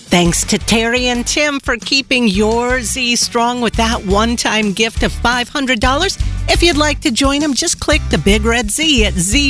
Thanks to Terry and Tim for keeping your Z strong with that one-time gift of $500. If you'd like to join them, just click the big red Z at Z